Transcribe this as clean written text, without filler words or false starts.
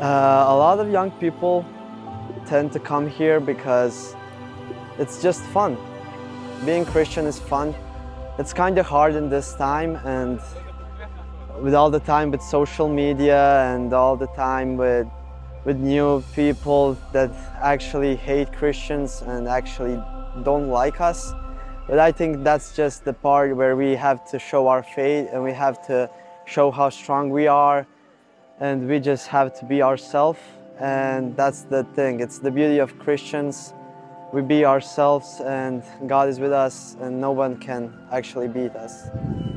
A lot of young people tend to come here because it's just fun. Being Christian is fun. It's kind of hard in this time, and with all the time with social media and all the time with new people that actually hate Christians and actually don't like us. But I think that's just the part where we have to show our faith and we have to show how strong we are, and we just have to be ourselves. And that's the thing. It's the beauty of Christians. We be ourselves and God is with us and no one can actually beat us.